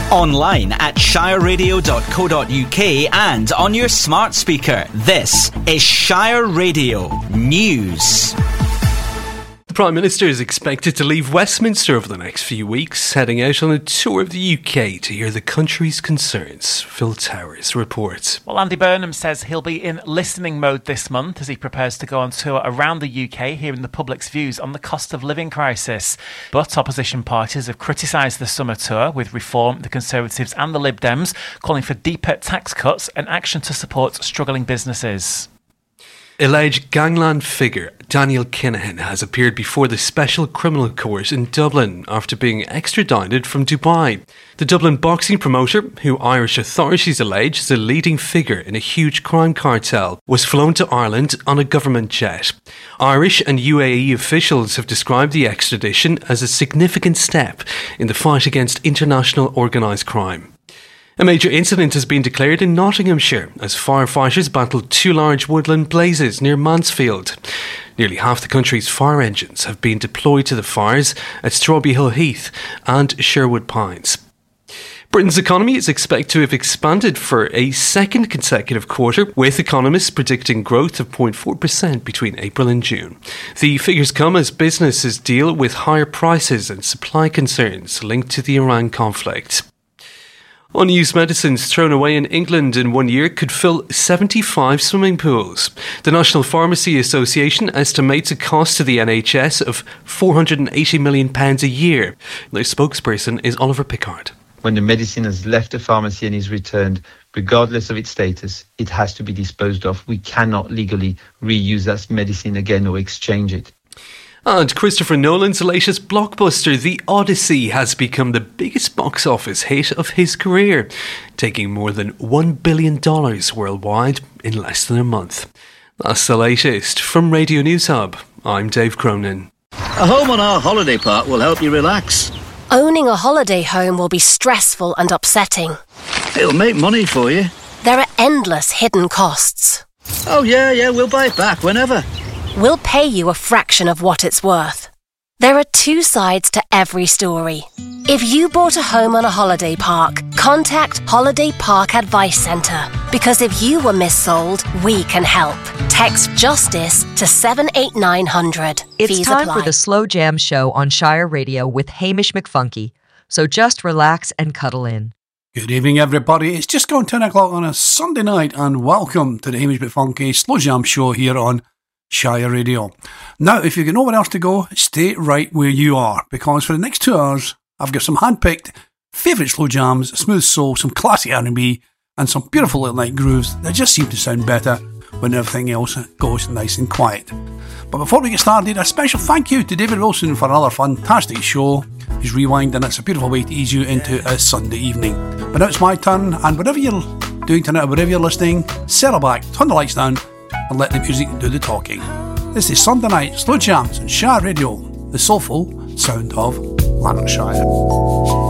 Online at shireradio.co.uk and on your smart speaker. This is Shire Radio News. The Prime Minister is expected to leave Westminster over the next few weeks, heading out on a tour of the UK to hear the country's concerns. Phil Towers reports. Well, Andy Burnham says he'll be in listening mode this month as he prepares to go on tour around the UK, hearing the public's views on the cost of living crisis. But opposition parties have criticised the summer tour, with Reform, the Conservatives and the Lib Dems calling for deeper tax cuts and action to support struggling businesses. Alleged gangland figure Daniel Kinahan has appeared before the Special Criminal Court in Dublin after being extradited from Dubai. The Dublin boxing promoter, who Irish authorities allege is a leading figure in a huge crime cartel, was flown to Ireland on a government jet. Irish and UAE officials have described the extradition as a significant step in the fight against international organised crime. A major incident has been declared in Nottinghamshire as firefighters battled two large woodland blazes near Mansfield. Nearly half the country's fire engines have been deployed to the fires at Strawberry Hill Heath and Sherwood Pines. Britain's economy is expected to have expanded for a second consecutive quarter, with economists predicting growth of 0.4% between April and June. The figures come as businesses deal with higher prices and supply concerns linked to the Iran conflict. Unused medicines thrown away in England in 1 year could fill 75 swimming pools. The National Pharmacy Association estimates a cost to the NHS of £480 million a year. Their spokesperson is Oliver Pickard. When the medicine has left the pharmacy and is returned, regardless of its status, it has to be disposed of. We cannot legally reuse that medicine again or exchange it. And Christopher Nolan's latest blockbuster, The Odyssey, has become the biggest box office hit of his career, taking more than $1 billion worldwide in less than a month. That's the latest from Radio News Hub. I'm Dave Cronin. A home on our holiday park will help you relax. Owning a holiday home will be stressful and upsetting. It'll make money for you. There are endless hidden costs. Oh yeah, we'll buy it back whenever. We'll pay you a fraction of what it's worth. There are two sides to every story. If you bought a home on a holiday park, contact Holiday Park Advice Centre, because if you were missold, we can help. Text JUSTICE to 78900. It's Fees time apply. for the Slow Jam Show on Shire Radio with Hamish McFunky. So just relax and cuddle in. Good evening, everybody. It's just gone 10 o'clock on a Sunday night, and welcome to the Hamish McFunky Slow Jam Show here on Shire Radio. Now, if you've got nowhere else to go, stay right where you are, because for the next 2 hours, I've got some hand-picked favourite slow jams, smooth soul, some classic R&B, and some beautiful little night grooves that just seem to sound better when everything else goes nice and quiet. But before we get started, a special thank you to David Wilson for another fantastic show. He's Rewind, and it's a beautiful way to ease you into a Sunday evening. But now it's my turn, and whatever you're doing tonight, wherever you're listening, settle back, turn the lights down, and let the music do the talking. This is Sunday Night Slow Jams on Shire Radio, the soulful sound of Lanarkshire.